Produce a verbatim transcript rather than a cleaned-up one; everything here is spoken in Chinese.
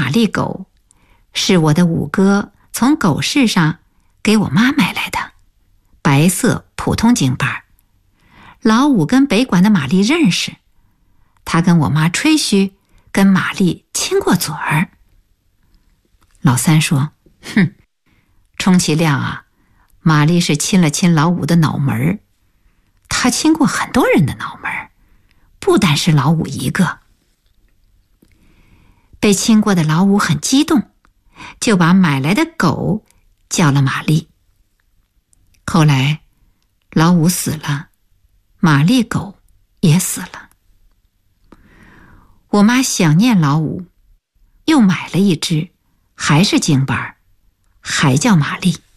玛丽狗是我的五哥从狗市上给我妈买来的，白色普通京巴。老五跟北馆的玛丽认识，他跟我妈吹嘘跟玛丽亲过嘴儿。老三说：哼，充其量啊，玛丽是亲了亲老五的脑门儿，她亲过很多人的脑门儿，不单是老五一个。被亲过的老五很激动，就把买来的狗叫了玛丽。后来老五死了，玛丽狗也死了。我妈想念老五，又买了一只，还是京巴，还叫玛丽。